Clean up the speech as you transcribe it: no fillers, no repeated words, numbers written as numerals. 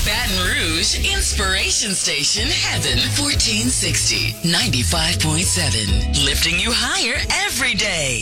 Baton Rouge Inspiration Station Heaven 1460 95.7. Lifting you higher every day.